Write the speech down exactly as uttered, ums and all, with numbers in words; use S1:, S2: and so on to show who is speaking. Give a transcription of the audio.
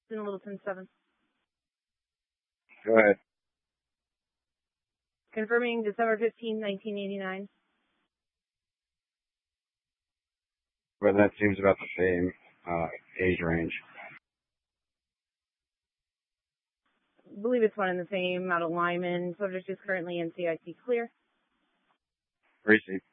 S1: in Littleton seven.
S2: Go ahead.
S1: Confirming December fifteenth, nineteen eighty-nine.
S2: Well, that seems about the same uh, age range.
S1: I believe it's one and the same. Out of Lyman. Subject is currently N C I C clear.
S2: Receive.